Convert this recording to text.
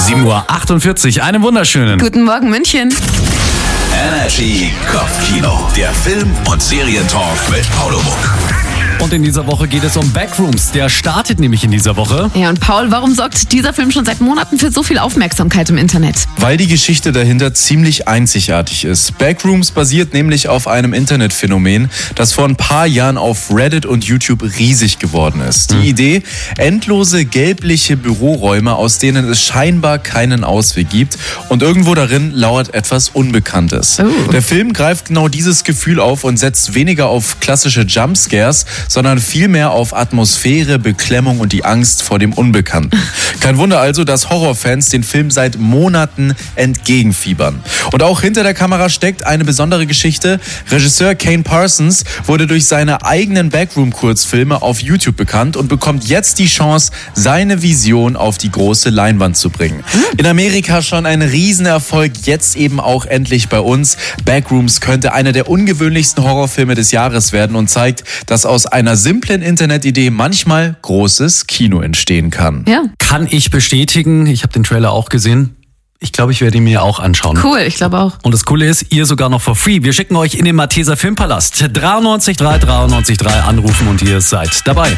7:48 Uhr. Einen wunderschönen. Guten Morgen, München. Energy Kopfkino. Der Film- und Serientalk mit Paul Muck. Und in dieser Woche geht es um Backrooms. Der startet nämlich in dieser Woche. Ja, und Paul, warum sorgt dieser Film schon seit Monaten für so viel Aufmerksamkeit im Internet? Weil die Geschichte dahinter ziemlich einzigartig ist. Backrooms basiert nämlich auf einem Internetphänomen, das vor ein paar Jahren auf Reddit und YouTube riesig geworden ist. Die Idee, endlose gelbliche Büroräume, aus denen es scheinbar keinen Ausweg gibt, und irgendwo darin lauert etwas Unbekanntes. Der Film greift genau dieses Gefühl auf und setzt weniger auf klassische Jumpscares, sondern vielmehr auf Atmosphäre, Beklemmung und die Angst vor dem Unbekannten. Kein Wunder also, dass Horrorfans den Film seit Monaten entgegenfiebern. Und auch hinter der Kamera steckt eine besondere Geschichte. Regisseur Kane Parsons wurde durch seine eigenen Backroom-Kurzfilme auf YouTube bekannt und bekommt jetzt die Chance, seine Vision auf die große Leinwand zu bringen. In Amerika schon ein Riesenerfolg, jetzt eben auch endlich bei uns. Backrooms könnte einer der ungewöhnlichsten Horrorfilme des Jahres werden und zeigt, dass aus einer simplen Internetidee manchmal großes Kino entstehen kann. Ja. Kann ich bestätigen. Ich habe den Trailer auch gesehen. Ich glaube, ich werde ihn mir auch anschauen. Cool, ich glaube auch. Und das Coole ist, ihr sogar noch for free. Wir schicken euch in den Malteser Filmpalast. 93 3 anrufen und ihr seid dabei.